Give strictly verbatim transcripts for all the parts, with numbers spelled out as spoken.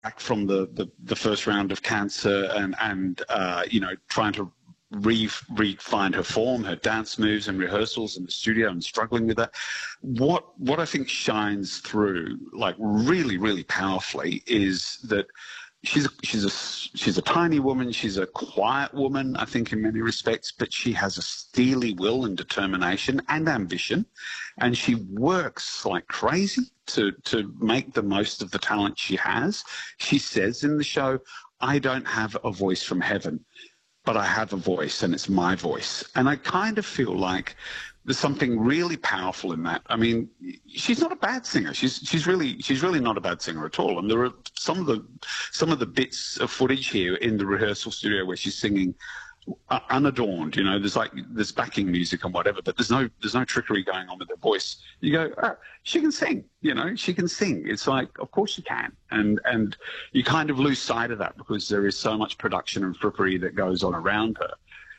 back from the, the, the first round of cancer and, and uh, you know, trying to re, re find her form, her dance moves and rehearsals in the studio and struggling with that. What, what I think shines through, like really, really powerfully, is that she's, she's, a, she's a tiny woman, she's a quiet woman, I think, in many respects, but she has a steely will and determination and ambition, and she works like crazy to, to make the most of the talent she has. She says in the show, I don't have a voice from heaven, but I have a voice, and it's my voice. And I kind of feel like there's something really powerful in that. I mean, she's not a bad singer. She's she's really she's really not a bad singer at all. And there are some of the some of the bits of footage here in the rehearsal studio where she's singing uh, unadorned. You know, there's like there's backing music and whatever, but there's no there's no trickery going on with her voice. You go, oh, she can sing. You know, she can sing. It's like, of course she can. And and you kind of lose sight of that because there is so much production and frippery that goes on around her.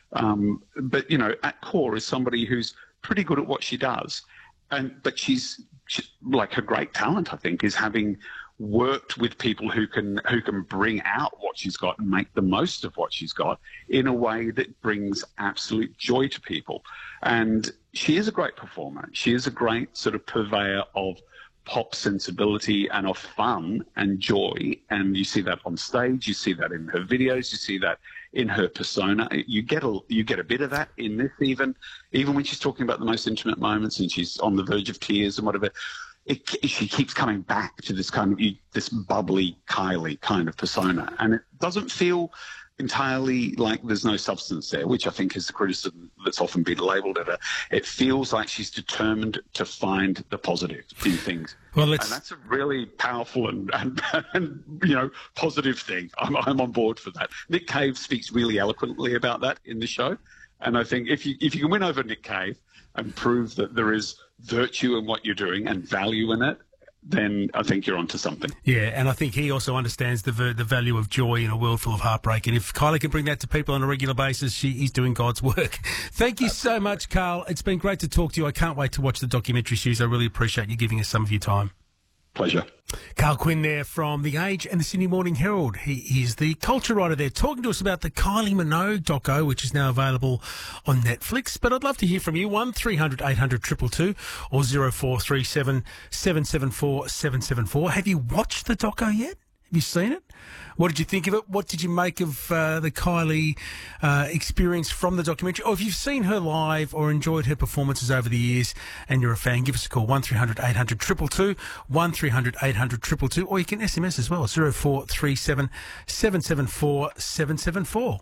Um, but you know, at core is somebody who's pretty good at what she does, and but she's she, like her great talent, I think, is having worked with people who can who can bring out what she's got and make the most of what she's got in a way that brings absolute joy to people. And she is a great performer. She is a great sort of purveyor of pop sensibility and of fun and joy, and you see that on stage, you see that in her videos, you see that in her persona. You get a you get a bit of that in this, even even when she's talking about the most intimate moments and she's on the verge of tears and whatever. It, she keeps coming back to this kind of this bubbly Kylie kind of persona, and it doesn't feel entirely like there's no substance there, which I think is the criticism that's often been labelled at her. It feels like she's determined to find the positive in things. Well, and that's a really powerful and, and, and you know, positive thing. I'm, I'm on board for that. Nick Cave speaks really eloquently about that in the show, and I think if you if you can win over Nick Cave and prove that there is virtue in what you're doing and value in it, then I think you're onto something. Yeah, and I think he also understands the the value of joy in a world full of heartbreak. And if Kylie can bring that to people on a regular basis, she is doing God's work. Thank you so much, Carl. It's been great to talk to you. I can't wait to watch the documentary series. I really appreciate you giving us some of your time. Pleasure. Carl Quinn there from The Age and the Sydney Morning Herald. He is the culture writer there, talking to us about the Kylie Minogue doco, which is now available on Netflix. But I'd love to hear from you, one three hundred eight hundred two two two or zero four three seven seven seven four seven seven four. Have you watched the doco yet? Have you seen it? What did you think of it? What did you make of uh, the Kylie uh, experience from the documentary? Or if you've seen her live or enjoyed her performances over the years and you're a fan, give us a call, one three hundred eight hundred two two two, one three hundred eight hundred two two two, or you can S M S as well, zero four three seven seven seven four seven seven four.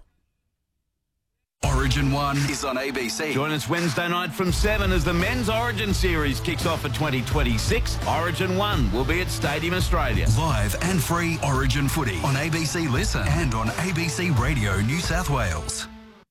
Origin one is on A B C. Join us Wednesday night from seven as the Men's Origin Series kicks off for twenty twenty-six. Origin one will be at Stadium Australia. Live and free Origin footy on A B C Listen and on A B C Radio New South Wales.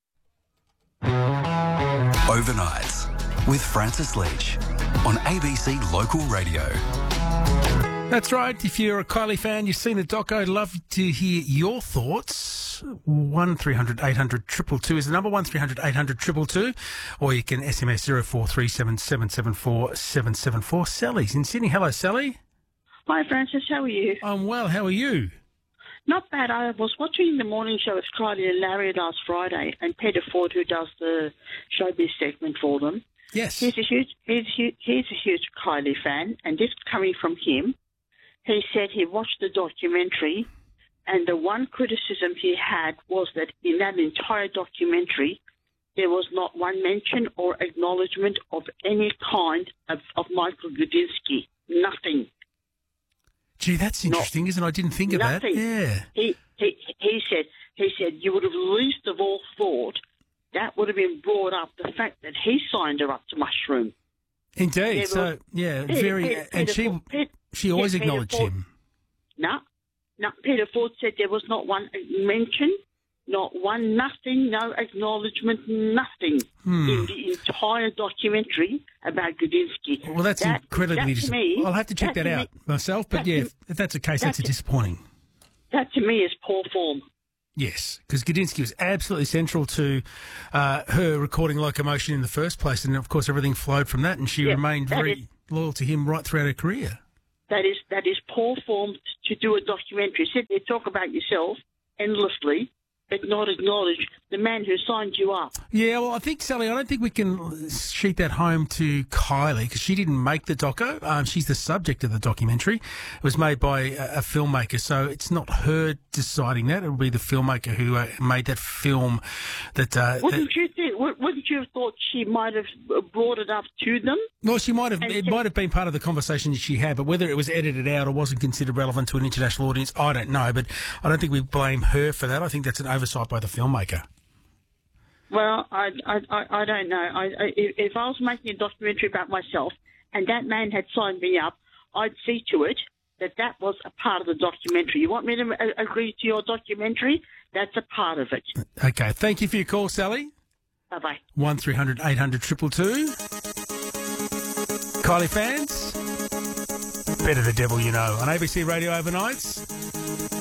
Overnights with Francis Leach on A B C Local Radio. That's right. If you're a Kylie fan, you've seen the doco, I'd love to hear your thoughts. one three hundred eight hundred two two two is the number, one three hundred eight hundred two two two, or you can S M S zero four three seven seven seven four seven seven four. Sally's in Sydney. Hello, Sally. Hi, Francis. How are you? I'm well. How are you? Not bad. I was watching the morning show with Kylie and Larry last Friday, and Peter Ford, who does the showbiz segment for them. Yes. He's a huge, he's, he's a huge Kylie fan, and this coming from him. He said he watched the documentary, and the one criticism he had was that in that entire documentary, there was not one mention or acknowledgement of any kind of, of Michael Gudinski. Nothing. Gee, that's interesting, not, isn't it? I didn't think of nothing. that. Yeah. He, he, he said, he said, you would have least of all thought that would have been brought up, the fact that he signed her up to Mushroom. Indeed. There so, was, yeah, Peter, very, Peter, and Peter she... Ford, Peter, She always yeah, acknowledged Ford, him. No, no. Peter Ford said there was not one mention, not one, nothing, no acknowledgement, nothing hmm. in the entire documentary about Gudinski. Well, that's that, incredibly disappointing. I'll have to check that, that out me, myself, but that yeah, to, if, if that's the case, that's that a disappointing. That to me is poor form. Yes, because Gudinski was absolutely central to uh, her recording Locomotion in the first place, and of course everything flowed from that, and she yeah, remained very is, loyal to him right throughout her career. that is that is poor form to do a documentary. Sit there, talk about yourself endlessly, but not acknowledge the man who signed you up. Yeah, well, I think, Sally, I don't think we can sheet that home to Kylie because she didn't make the doco. Um, she's the subject of the documentary. It was made by a, a filmmaker, so it's not her deciding that. It will be the filmmaker who uh, made that film. That uh, wouldn't that, you think? Wouldn't you have thought she might have brought it up to them? Well, she might have. And It so- might have been part of the conversation that she had, but whether it was edited out or wasn't considered relevant to an international audience, I don't know. But I don't think we blame her for that. I think that's an oversight by the filmmaker. Well, I, I, I, I don't know. I, I, if I was making a documentary about myself and that man had signed me up, I'd see to it that that was a part of the documentary. You want me to a- agree to your documentary? That's a part of it. Okay, thank you for your call, Sally. Bye-bye. one three hundred eight hundred two two two. Kylie fans, better the devil you know on A B C Radio Overnights.